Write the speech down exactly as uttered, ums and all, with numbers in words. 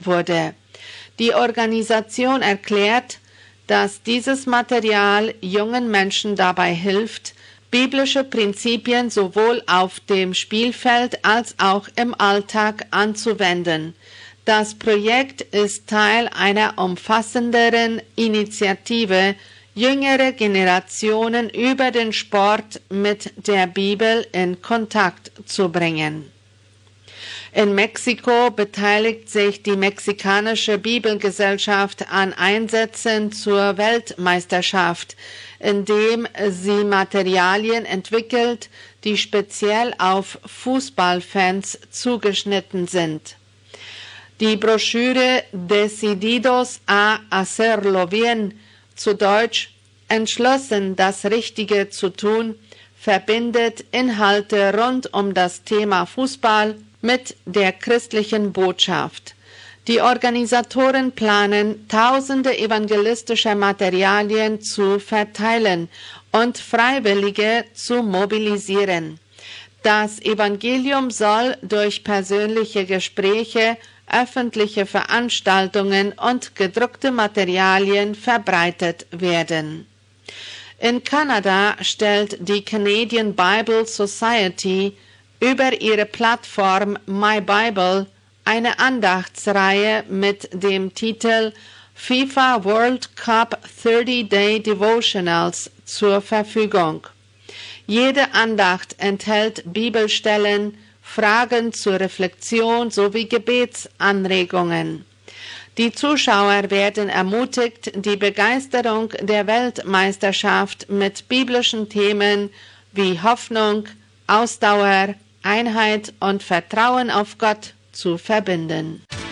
wurde. Die Organisation erklärt, dass dieses Material jungen Menschen dabei hilft, biblische Prinzipien sowohl auf dem Spielfeld als auch im Alltag anzuwenden. Das Projekt ist Teil einer umfassenderen Initiative, jüngere Generationen über den Sport mit der Bibel in Kontakt zu bringen. In Mexiko beteiligt sich die Mexikanische Bibelgesellschaft an Einsätzen zur Weltmeisterschaft, indem sie Materialien entwickelt, die speziell auf Fußballfans zugeschnitten sind. Die Broschüre Decididos a hacerlo bien, zu Deutsch Entschlossen, das Richtige zu tun, verbindet Inhalte rund um das Thema Fußball mit der christlichen Botschaft. Die Organisatoren planen, tausende evangelistischer Materialien zu verteilen und Freiwillige zu mobilisieren. Das Evangelium soll durch persönliche Gespräche, öffentliche Veranstaltungen und gedruckte Materialien verbreitet werden. In Kanada stellt die Canadian Bible Society über ihre Plattform My Bible eine Andachtsreihe mit dem Titel FIFA World Cup thirty day Devotionals zur Verfügung. Jede Andacht enthält Bibelstellen, Fragen zur Reflexion sowie Gebetsanregungen. Die Zuschauer werden ermutigt, die Begeisterung der Weltmeisterschaft mit biblischen Themen wie Hoffnung, Ausdauer, Einheit und Vertrauen auf Gott zu verbinden.